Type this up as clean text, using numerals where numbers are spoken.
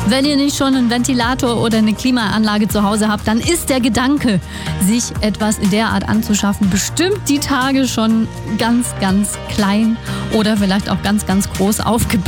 Wenn ihr nicht schon einen Ventilator oder eine Klimaanlage zu Hause habt, dann ist der Gedanke, sich etwas in der Art anzuschaffen, bestimmt die Tage schon ganz, ganz klein oder vielleicht auch ganz, ganz groß aufgebaut.